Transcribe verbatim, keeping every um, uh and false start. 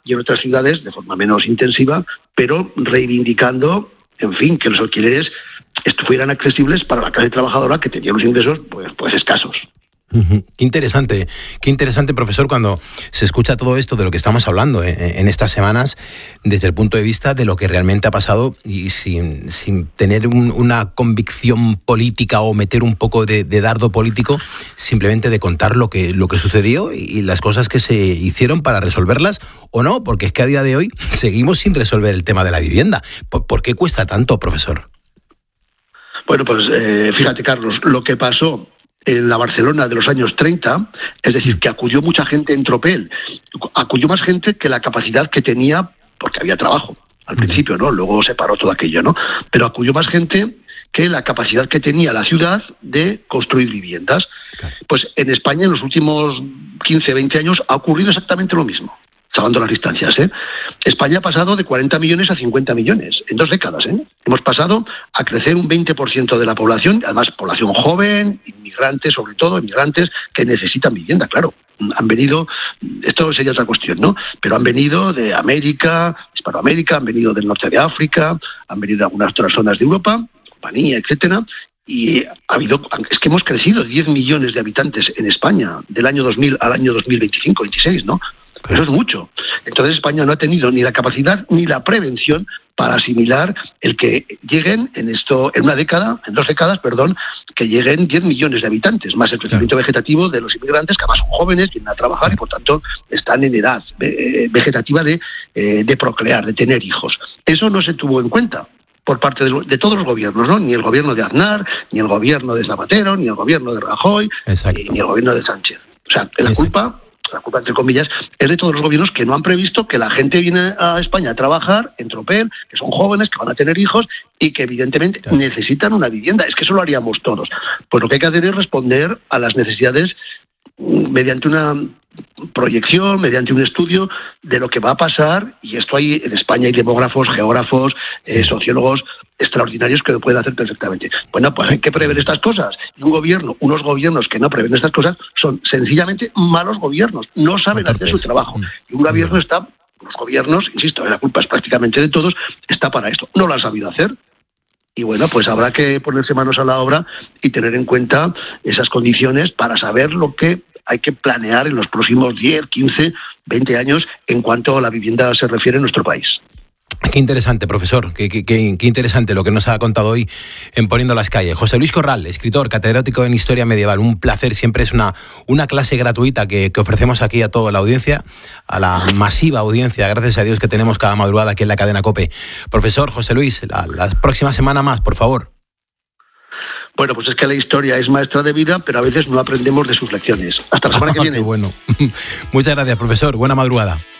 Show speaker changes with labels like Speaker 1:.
Speaker 1: y en otras ciudades de forma menos intensiva, pero reivindicando, en fin, que los alquileres estuvieran accesibles para la clase trabajadora que tenía unos ingresos pues, pues escasos.
Speaker 2: Uh-huh. Qué interesante, qué interesante, profesor, cuando se escucha todo esto de lo que estamos hablando en, en estas semanas, desde el punto de vista de lo que realmente ha pasado y sin, sin tener un, una convicción política o meter un poco de, de dardo político, simplemente de contar lo que, lo que sucedió y, y las cosas que se hicieron para resolverlas o no, porque es que a día de hoy seguimos sin resolver el tema de la vivienda. ¿Por, por qué cuesta tanto, profesor?
Speaker 1: Bueno, pues eh, fíjate, Carlos, lo que pasó en la Barcelona de los años treinta, es decir, que acudió mucha gente en tropel, acudió más gente que la capacidad que tenía, porque había trabajo al principio, ¿no? Luego se paró todo aquello, ¿no? Pero acudió más gente que la capacidad que tenía la ciudad de construir viviendas. Pues en España en los últimos quince, veinte años ha ocurrido exactamente lo mismo. Salvando las distancias, ¿eh? España ha pasado de cuarenta millones a cincuenta millones en dos décadas, ¿eh? Hemos pasado a crecer un veinte por ciento de la población, además población joven, inmigrantes, sobre todo inmigrantes que necesitan vivienda, claro. Han venido, esto sería otra cuestión, ¿no? Pero han venido de América, Hispanoamérica, han venido del norte de África, han venido de algunas otras zonas de Europa, Rumanía, etcétera. Y ha habido, es que hemos crecido diez millones de habitantes en España del año dos mil al año dos mil veinticinco, veintiséis, ¿no? Eso es mucho. Entonces España no ha tenido ni la capacidad ni la prevención para asimilar el que lleguen en esto, en una década, en dos décadas, perdón, que lleguen diez millones de habitantes, más el crecimiento vegetativo de los inmigrantes, que además son jóvenes, vienen a trabajar y por tanto están en edad vegetativa de, de procrear, de tener hijos. Eso no se tuvo en cuenta por parte de, de todos los gobiernos, ¿no? Ni el gobierno de Aznar, ni el gobierno de Zapatero, ni el gobierno de Rajoy, ni, ni el gobierno de Sánchez. O sea, la Exacto. culpa... la culpa entre comillas, es de todos los gobiernos que no han previsto que la gente viene a España a trabajar en tropel, que son jóvenes, que van a tener hijos y que evidentemente claro. necesitan una vivienda. Es que eso lo haríamos todos. Pues lo que hay que hacer es responder a las necesidades mediante una proyección, mediante un estudio de lo que va a pasar, y esto hay en España hay demógrafos, geógrafos, sí. eh, sociólogos extraordinarios que lo pueden hacer perfectamente. Bueno, pues hay que prever estas cosas. Y un gobierno, unos gobiernos que no prevén estas cosas son sencillamente malos gobiernos, no saben hacer su trabajo. Y un gobierno está, los gobiernos, insisto, la culpa es prácticamente de todos, está para esto. No lo han sabido hacer. Y bueno, pues habrá que ponerse manos a la obra y tener en cuenta esas condiciones para saber lo que hay que planear en los próximos diez, quince, veinte años en cuanto a la vivienda se refiere en nuestro país.
Speaker 2: Qué interesante, profesor, qué, qué, qué, qué interesante lo que nos ha contado hoy en Poniendo las Calles. José Luis Corral, escritor, catedrático en Historia Medieval, un placer, siempre es una, una clase gratuita que, que ofrecemos aquí a toda la audiencia, a la masiva audiencia, gracias a Dios que tenemos cada madrugada aquí en la cadena COPE. Profesor José Luis, la, la próxima semana más, por favor.
Speaker 1: Bueno, pues es que la historia es maestra de vida, pero a veces no aprendemos de sus lecciones. Hasta la semana que viene.
Speaker 2: Qué bueno. Muchas gracias, profesor. Buena madrugada.